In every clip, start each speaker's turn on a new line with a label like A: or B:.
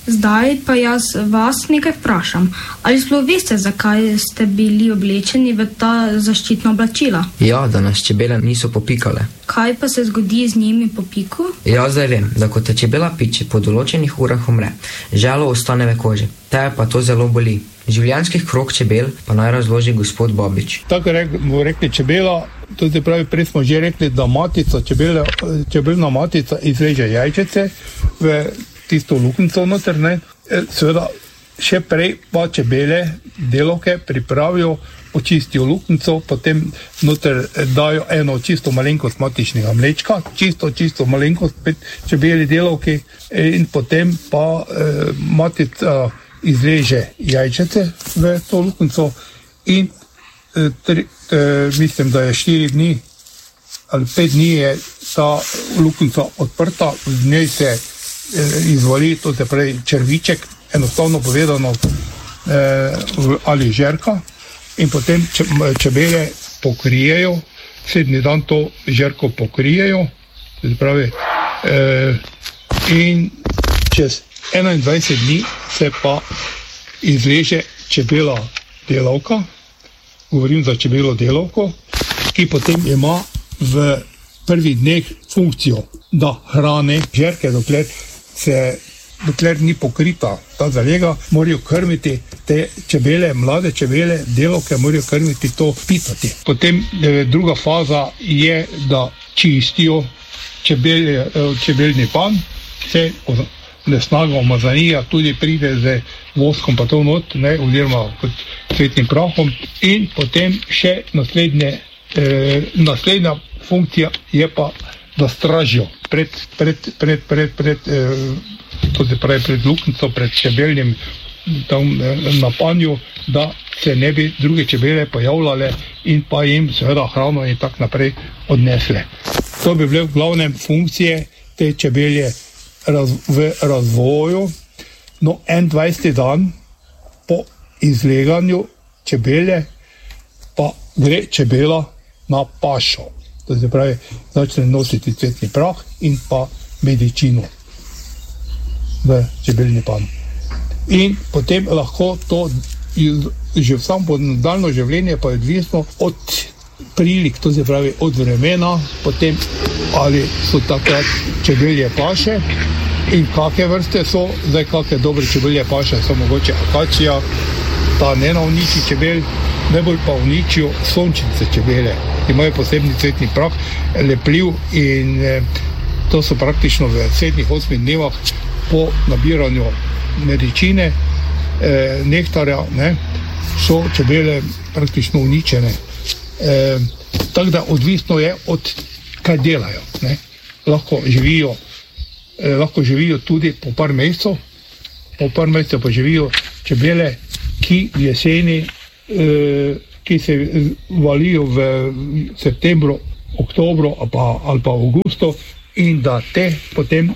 A: Zdaj pa jaz vas nekaj vprašam. Ali sploh veste, zakaj ste bili oblečeni v ta zaščitna oblačila?
B: Ja, da nas čebele niso popikale.
A: Kaj pa se zgodi z njimi po piku?
B: Ja, zdaj vem, da ko te čebela piče, po določenih urah umre. Želo ostane v koži. Teje pa to zelo boli. Življenjskih krog čebel pa naj razloži gospod Babič.
C: Tako bomo rekli čebela, to se pravi, prej smo že rekli, da matica, čebelna matica izreže jajčece v tisto luknjico noter, ne. Seveda še prej pa čebele, delavke pripravijo, očistijo luknjico, potem noter dajo eno čisto malenkost matičnega mlečka, čisto malenkost čebeli delavki in potem pa matica izreže jajčece v to luknjico in mislim, da je 4 dni ali 5 dni je ta luknjica odprta, v njej se izvali, to se pravi črviček, enostavno povedano, ali žerka, in potem čebele pokrijejo, 7. dan to žerko pokrijejo, to se pravi, in čez 21 dni se pa izreže čebela delavka, govorim za čebelo delavko, ki potem ima v prvih dneh funkcijo, da hrane žerke, dokler ni pokrita ta zalega, morajo krmiti te čebele, mlade čebele, delavke morajo krmiti to pitati. Potem druga faza je, da čistijo čebelni pan, se nesnaga umazanija tudi pride z voskom pa to not, ne, oziroma kot cvetnim prahom, in potem še naslednja funkcija je pa, da stražijo pred luknjico, pred čebelnim napanju, da se ne bi druge čebele pojavljale in pa jim seveda hrano in tak naprej odnesle. To bi bile v glavnem funkcije te čebelje v razvoju. No, 21. dan po izleganju čebele pa gre čebela na pašo. To se pravi, začne nositi cvetni prah in pa medicino v čebelni pan. In potem lahko to že samo nadaljno življenje pa je odvisno od prilik, to se pravi od vremena, potem ali so takrat čebelje paše in kakve vrste so, zdaj kakve dobre čebelje paše so mogoče akacija, ta ne uniči čebel, najbolj pa uničijo sončnice čebele, imajo posebni cvetni prah, lepljiv, in to so praktično v 7-8 dnevah po nabiranju medicine, nektarja, ne, so čebele praktično uničene. Tako da odvisno je od kaj delajo, ne. Lahko živijo tudi po par mesecev pa živijo čebele, ki v jeseni, ki se valijo v septembru, oktobru ali pa avgustu, in da te potem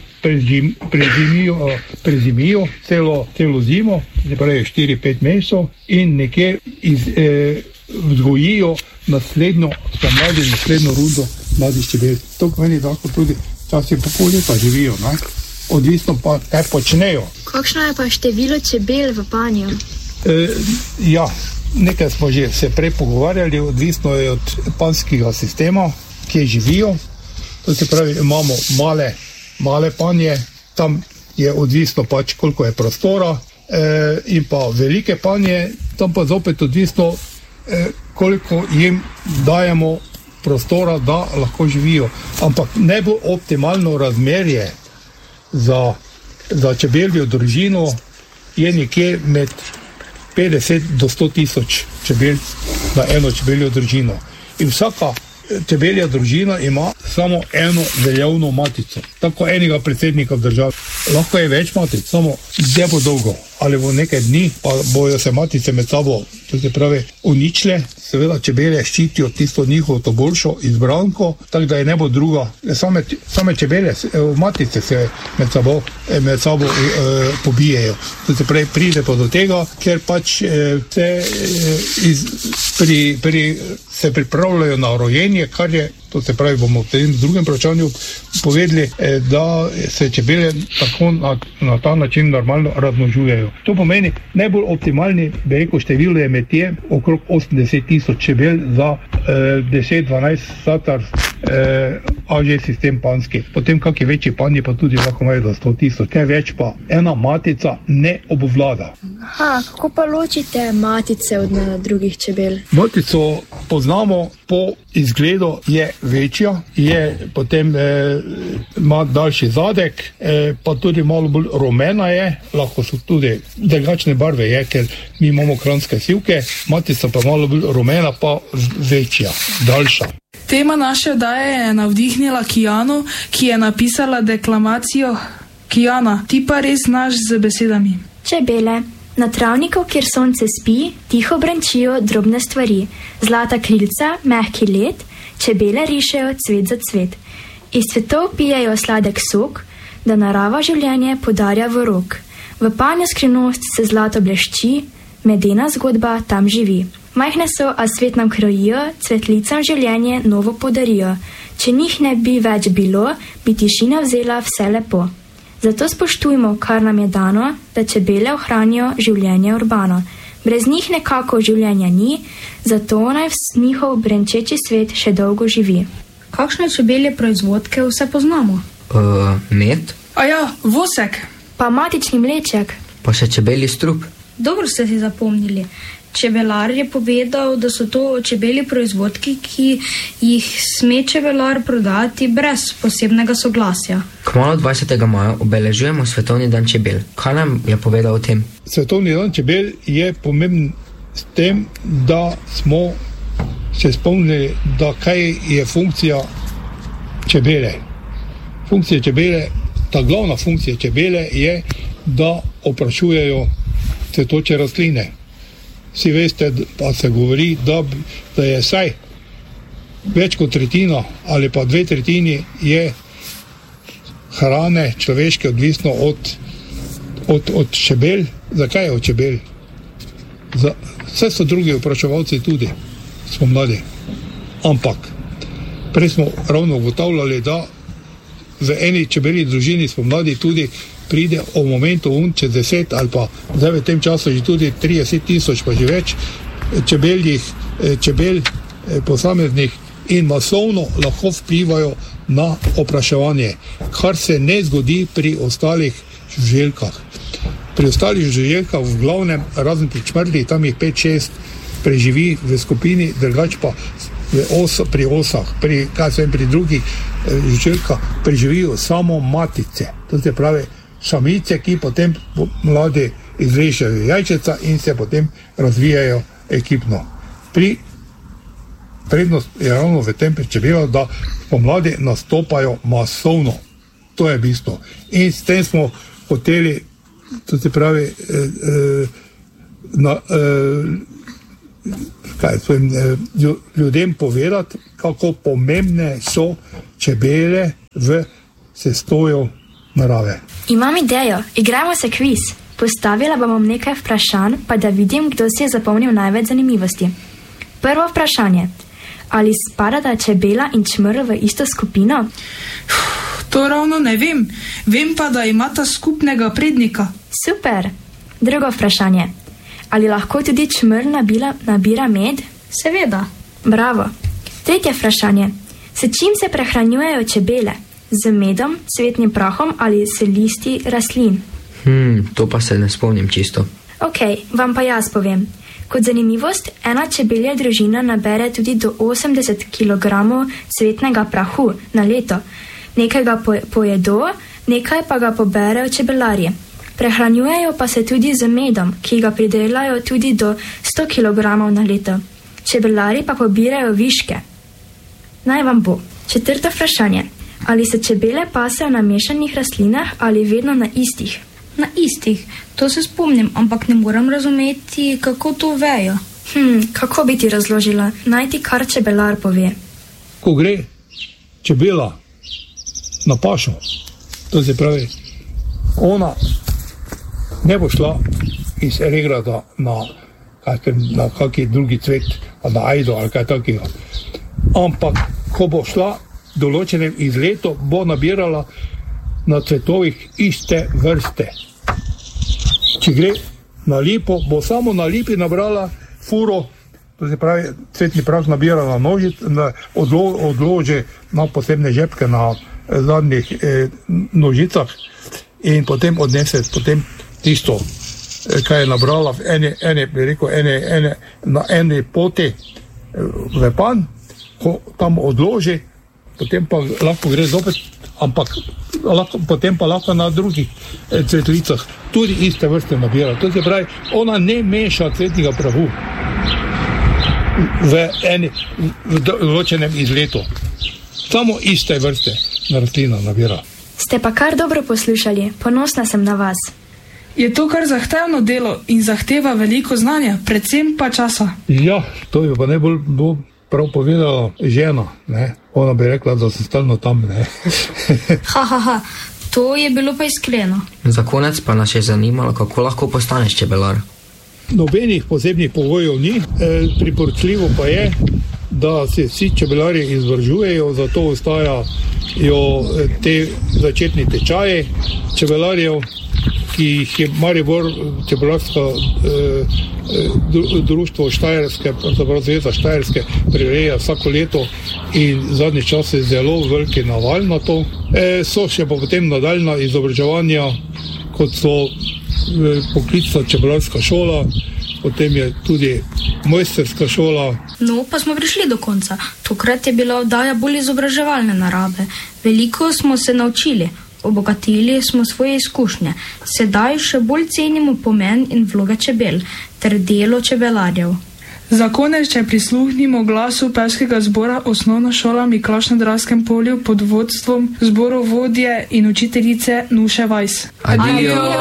C: prezimijo celo zimo, ne pravi 4-5 mesecev, in nekje vzgojijo naslednjo rundo mladih čebel. To pomeni, da lahko tudi včasih po pol leta živijo, ne? Odvisno pa, kaj počnejo.
A: Kakšno je pa število čebel v panju?
C: Ja, nekaj smo že se prej pogovarjali, odvisno je od panskega sistema, kje živijo. To se pravi, imamo male panje, tam je odvisno pač, koliko je prostora, in pa velike panje, tam pa zopet odvisno, koliko jim dajemo prostora, da lahko živijo. Ampak najbolj optimalno razmerje za čebeljo družino je nekje med 50 do 100 tisoč čebel na eno čebeljo družino. In vsaka čebelja družina ima samo eno veljavno matico. Tako enega predsednika v državi. Lahko je več matic, samo zdaj bo dolgo. Ali bo nekaj dni, pa bojo se matice med sabo, to se pravi, uničile. Seveda čebele ščitijo tisto njihovo to boljšo izbranko, tako da je ne bo druga. Same čebele, matice se med sabo pobijejo. To se pravi, pride pa do tega, ker pač se pripravljajo na rojenje, kar je to se pravi, bomo v tem drugem vprašanju povedali, da se čebele tako na ta način normalno razmnožujejo. To pomeni, najbolj optimalni, bi rekel, število je metje okrog 80,000 čebel za 10-12 satar AŽ sistem panski. Potem kakšni večji panji pa tudi lahko imajo do 100,000, kaj več pa ena matica ne obvlada.
D: Kako pa ločite matice od drugih čebel?
C: Matico poznamo po izgledu, je večja, je potem ima daljši zadek, pa tudi malo bolj rumena je, lahko so tudi drugačne barve je, ker mi imamo kranjske sivke, matica pa malo bolj rumena, pa večja, daljša.
E: Tema naše oddaje je navdihnila Kijano, ki je napisala deklamacijo. Kijana, ti pa res znaš z besedami.
D: Čebele. Na travniku, kjer sonce spi, tiho brenčijo drobne stvari. Zlata krilca, mehki led, čebele rišejo cvet za cvet. Iz cvetov pijejo sladek sok, da narava življenje podarja v rok. V panju skrivnost se zlato blešči, medena zgodba tam živi. Majhne so, a svet nam krojijo, cvetlicam življenje novo podarijo. Če njih ne bi več bilo, bi tišina vzela vse lepo. Zato spoštujmo, kar nam je dano, da čebele ohranijo življenje urbano. Brez njih nekako življenja ni, zato naj njihov brenčeči svet še dolgo živi.
A: Kakšne čebelje proizvodke vse poznamo?
B: Med?
E: Vosek.
D: Pa matični mleček.
B: Pa še čebelji strup.
A: Dobro ste si zapomnili. Čebelar je povedal, da so to čebelji proizvodki, ki jih sme čebelar prodati brez posebnega soglasja.
B: Kmalu 20. maja obeležujemo Svetovni dan čebel. Kaj nam je povedal o tem?
C: Svetovni dan čebel je pomemben s tem, da smo se spomnili, da kaj je funkcija čebele. Funkcija čebele, ta glavna funkcija čebele je, da oprašujejo cvetoče rastline. Vsi veste, pa se govori, da je vsaj več kot tretjina ali pa 2/3 je hrane človeške odvisno od čebel. Zakaj je od čebel? Vse so drugi opraševalci tudi spomladi. Ampak prej smo ravno ugotavljali, da v eni čebelji družini spomladi tudi pride o momentu čez 10 ali pa zdaj v tem času že tudi 30,000 pa že več čebel posameznih in masovno lahko vplivajo na opraševanje, kar se ne zgodi pri ostalih žuželkah. Pri ostalih žuželkah v glavnem, razen pri čmrlih, tam jih 5-6 preživi v skupini, drugač pa pri osah, pri drugih žuželkah preživijo samo matice, to se pravi samice, ki potem mladi izrešajo jajčeca in se potem razvijajo ekipno. Prednost je ravno v tem pri čebelah, da pomladi nastopajo masovno. To je bistvo. In s tem smo hoteli, to se pravi, ljudem povedati, kako pomembne so čebele v sestoju narave.
D: Imam idejo, igramo se kviz. Postavila bom nekaj vprašanj, pa da vidim, kdo si je zapomnil največ zanimivosti. Prvo vprašanje. Ali spadata čebela in čmrlj v isto skupino?
E: To ravno ne vem. Vem pa, da imata skupnega prednika.
D: Super. Drugo vprašanje. Ali lahko tudi čmrlj nabira med?
A: Seveda.
D: Bravo. Tretje vprašanje. S čim se prehranjujejo čebele? Z medom, cvetnim prahom ali s listi rastlin?
B: To pa se ne spomnim čisto.
D: Ok, vam pa jaz povem. Kot zanimivost, ena čebelja družina nabere tudi do 80 kg cvetnega prahu na leto. Nekaj ga pojedo, nekaj pa ga poberejo čebelarji. Prehranjujejo pa se tudi z medom, ki ga pridelajo tudi do 100 kg na leto. Čebelarji pa pobirajo viške. Naj vam bo. Četrto vprašanje. Ali se čebele pasejo na mešanih rastlinah ali vedno na istih?
A: Na istih. To se spomnim, ampak ne moram razumeti, kako to vejo.
D: Kako bi ti razložila? Naj ti kar čebelar pove.
C: Ko gre čebela na pašo, to se pravi, ona ne bo šla iz regrata na kaki drugi cvet, na ajdo ali kaj takega. Ampak ko bo šla določenem izletu, bo nabirala na cvetovih iste vrste. Če gre na lipo, bo samo na lipi nabrala furo, to se pravi, cvetni prah nabira na odlože na posebne žepke na zadnjih nožicah in potem odnese tisto, kaj je nabrala na eni poti v pan, ko tam odloži, potem pa lahko gre zopet, ampak potem pa lahko na drugih cvetlicah tudi iste vrste nabira. To se pravi, ona ne meša cvetnega prahu v določenem izletu. Samo iste vrste rastlina nabira.
D: Ste pa kar dobro poslušali, ponosna sem na vas.
E: Je to kar zahtevno delo in zahteva veliko znanja, predvsem pa časa.
C: Ja, to bi pa najbolj prav povedala žena, ne? Ona bi rekla, da sem stalno tam, ne?
A: To je bilo pa iskreno.
B: Za konec pa nas je zanimalo, kako lahko postaneš čebelar.
C: Nobenih posebnih pogojev ni, priporočljivo pa je, da se vsi čebelarji izobražujejo, zato ostajajo te začetni tečaji čebelarjev, ki jih je Maribor čebelarsko društvo Štajerske, pravzaprav Zveza Štajerske, prireja vsako leto in zadnji čas je zelo veliki naval na to. So še pa potem nadaljna izobraževanja, kot so poklicna čebelarska šola, potem je tudi mojsterska šola.
A: No, pa smo prišli do konca. Tokrat je bila oddaja bolj izobraževalne narave. Veliko smo se naučili, obogatili smo svoje izkušnje. Sedaj še bolj cenimo pomen in vloge čebel ter delo čebelarjev.
E: Za konec še prisluhnimo glasu pevskega zbora Osnovna šola Miklavž na Dravskem polju pod vodstvom zborovodje in učiteljice Nuše Vajs.
B: Adijo!